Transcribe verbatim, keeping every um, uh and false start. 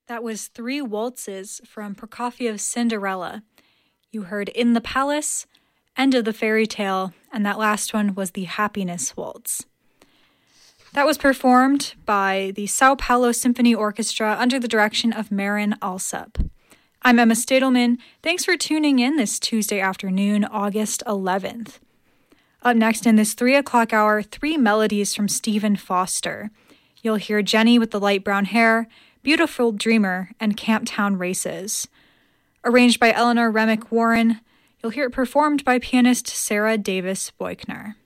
That was three waltzes from Prokofiev's Cinderella. You heard In the Palace, End of the Fairy Tale, and that last one was the Happiness Waltz. That was performed by the Sao Paulo Symphony Orchestra under the direction of Marin Alsop. I'm Emma Stadelman. Thanks for tuning in this Tuesday afternoon, August eleventh. Up next in this three o'clock hour, three melodies from Stephen Foster. You'll hear Jenny with the Light Brown Hair, Beautiful Dreamer, and Camptown Races. Arranged by Eleanor Remick Warren, you'll hear it performed by pianist Sarah Davis Boykner.